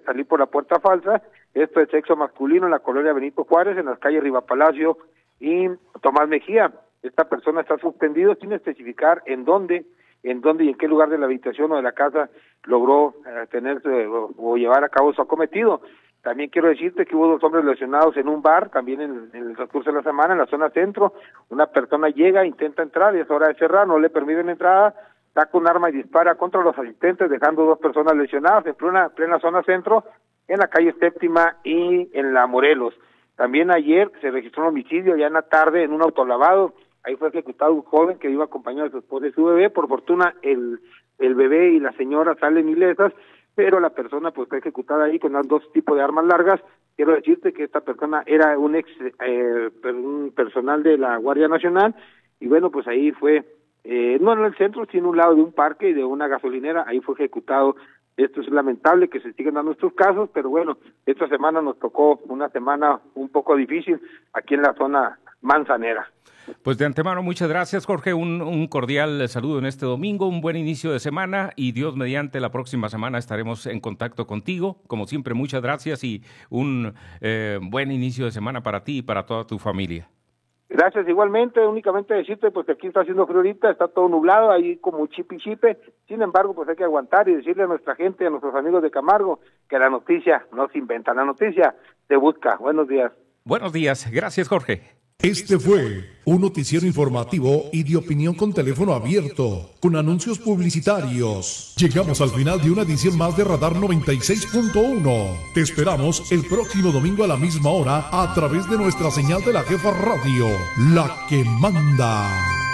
salir por la puerta falsa. Esto es sexo masculino en la colonia Benito Juárez, en las calles Rivapalacio y Tomás Mejía. Esta persona está suspendido sin especificar en dónde y en qué lugar de la habitación o de la casa logró o llevar a cabo su acometido. También quiero decirte que hubo 2 hombres lesionados en un bar, también en el transcurso de la semana, en la zona centro. Una persona llega, intenta entrar y es hora de cerrar, no le permiten entrada, saca un arma y dispara contra los asistentes, dejando 2 personas lesionadas en plena zona centro, en la calle Séptima y en la Morelos. También ayer se registró un homicidio ya en la tarde en un autolavado. Ahí fue ejecutado un joven que iba acompañado de su esposa y su bebé. Por fortuna el bebé y la señora salen ilesas, pero la persona pues fue ejecutada ahí con 2 tipos de armas largas. Quiero decirte que esta persona era un personal de la Guardia Nacional, y bueno, pues ahí fue, no en el centro, sino en un lado de un parque y de una gasolinera, ahí fue ejecutado. Esto es lamentable que se sigan dando estos casos, pero bueno, esta semana nos tocó una semana un poco difícil aquí en la zona manzanera. Pues de antemano, muchas gracias, Jorge. Un cordial saludo en este domingo, un buen inicio de semana y Dios mediante la próxima semana estaremos en contacto contigo. Como siempre, muchas gracias y un buen inicio de semana para ti y para toda tu familia. Gracias, igualmente. Únicamente decirte pues que aquí está haciendo frío ahorita, está todo nublado, ahí como chipe. Sin embargo, pues hay que aguantar y decirle a nuestra gente, a nuestros amigos de Camargo, que la noticia no se inventa, la noticia se busca. Buenos días. Buenos días. Gracias, Jorge. Este fue un noticiero informativo y de opinión con teléfono abierto, con anuncios publicitarios. Llegamos al final de una edición más de Radar 96.1. Te esperamos el próximo domingo a la misma hora a través de nuestra señal de la Jefa Radio, la que manda.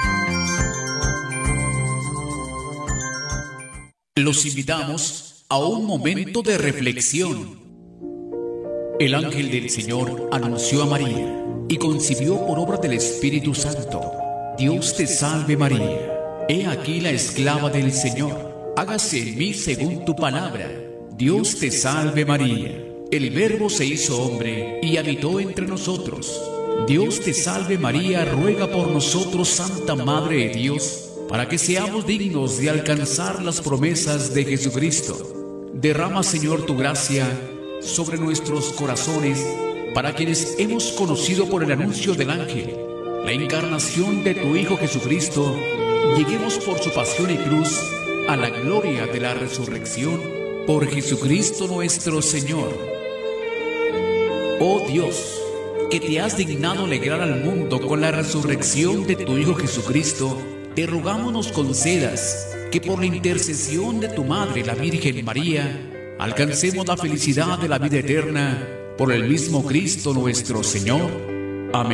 Los invitamos a un momento de reflexión. El ángel del Señor anunció a María y concibió por obra del Espíritu Santo. Dios te salve María. He aquí la esclava del Señor. Hágase en mí según tu palabra. Dios te salve María. El Verbo se hizo hombre y habitó entre nosotros. Dios te salve María, ruega por nosotros, Santa Madre de Dios, para que seamos dignos de alcanzar las promesas de Jesucristo. Derrama, Señor, tu gracia sobre nuestros corazones, para quienes hemos conocido por el anuncio del ángel la encarnación de tu Hijo Jesucristo, lleguemos por su pasión y cruz a la gloria de la resurrección por Jesucristo nuestro Señor. Oh Dios, que te has dignado alegrar al mundo con la resurrección de tu Hijo Jesucristo, te rogamos nos concedas que por la intercesión de tu Madre, la Virgen María, alcancemos la felicidad de la vida eterna por el mismo Cristo nuestro Señor.